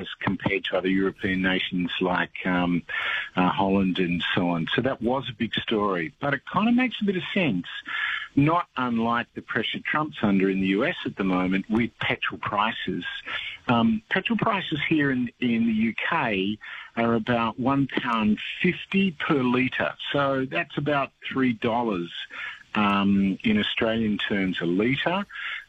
as compared to other European nations like Holland and so on. So that was a big story. But it kind of makes a bit of sense, not unlike the pressure Trump's under in the US at the moment with petrol prices. Petrol prices here in the UK are about £1.50 per litre. So that's about $3 in Australian terms a litre.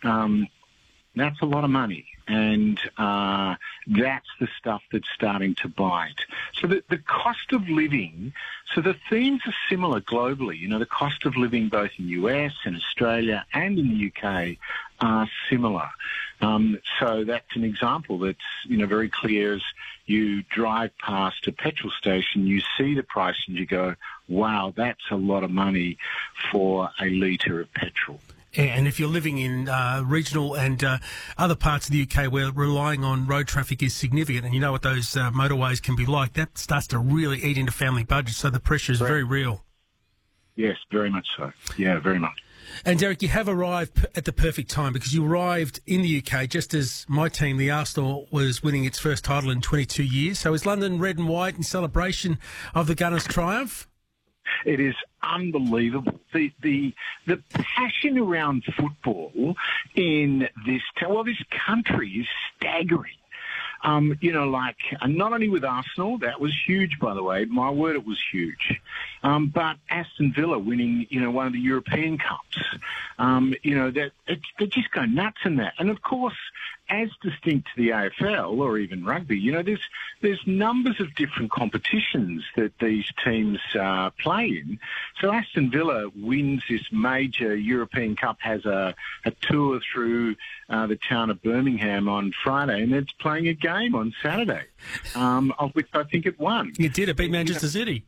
That's a lot of money. And that's the stuff that's starting to bite. So the cost of living, so the themes are similar globally. You know, the cost of living both in the US and Australia and in the UK are similar. So that's an example that's, you know, very clear. As you drive past a petrol station, you see the price and you go, wow, that's a lot of money for a litre of petrol. And if you're living in regional and other parts of the UK where relying on road traffic is significant, and you know what those motorways can be like, that starts to really eat into family budgets, so the pressure is very real. Yes, very much so. Yeah, very much. And Derek, you have arrived at the perfect time, because you arrived in the UK just as my team, the Arsenal, was winning its first title in 22 years. So is London red and white in celebration of the Gunners' triumph? It is unbelievable. The passion around football in this country is staggering. You know, like, not only with Arsenal, that was huge, by the way. My word, it was huge. But Aston Villa winning, you know, one of the European Cups. You know, they just go nuts in that. And, of course, as distinct to the AFL or even rugby, you know, there's numbers of different competitions that these teams play in. So Aston Villa wins this major European Cup, has a tour through the town of Birmingham on Friday, and it's playing a game on Saturday, of which I think it won. It did. It beat Manchester City.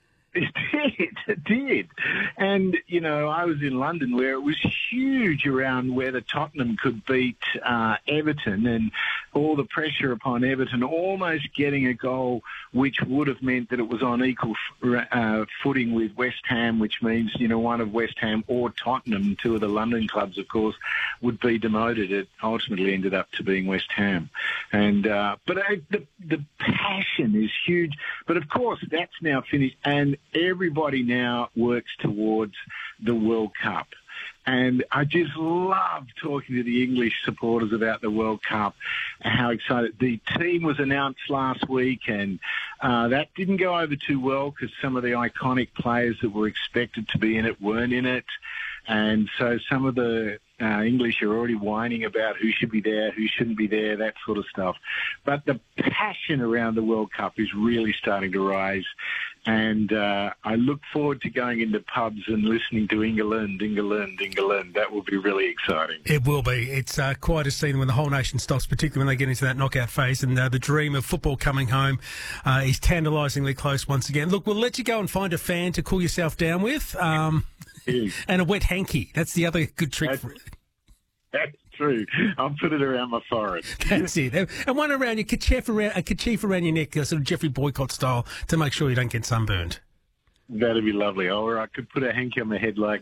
It did. And, you know, I was in London where it was huge around whether Tottenham could beat Everton, and all the pressure upon Everton almost getting a goal, which would have meant that it was on equal footing with West Ham, which means, you know, one of West Ham or Tottenham, two of the London clubs, of course, would be demoted. It ultimately ended up to being West Ham. And but the passion is huge. But, of course, that's now finished, and everybody now works towards the World Cup. And I just love talking to the English supporters about the World Cup, how excited. The team was announced last week, and that didn't go over too well because some of the iconic players that were expected to be in it weren't in it. And so some of the English are already whining about who should be there, who shouldn't be there, that sort of stuff. But the passion around the World Cup is really starting to rise. And I look forward to going into pubs and listening to England, England, England. That will be really exciting. It will be. It's quite a scene when the whole nation stops, particularly when they get into that knockout phase. And the dream of football coming home is tantalisingly close once again. Look, we'll let you go and find a fan to cool yourself down with. And a wet hanky. That's the other good trick. That's true. I'll put it around my forehead. That's it. And one around your kerchief around your neck, sort of Jeffrey Boycott style, to make sure you don't get sunburned. That'd be lovely. Or I could put a hanky on my head like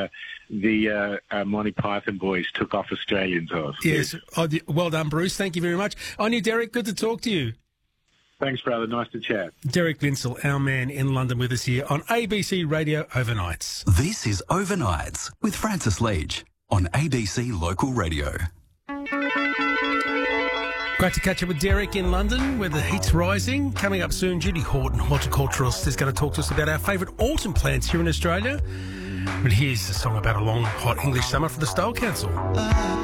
the Monty Python boys took off Australians off. Yes. Oh, well done, Bruce. Thank you very much. On you, Derek. Good to talk to you. Thanks, brother. Nice to chat. Derek Vinsel, our man in London, with us here on ABC Radio Overnights. This is Overnights with Francis Leach on ABC Local Radio. Great to catch up with Derek in London, where the heat's rising. Coming up soon, Judy Horton, horticulturalist, is going to talk to us about our favourite autumn plants here in Australia. But here's a song about a long, hot English summer for the Style Council.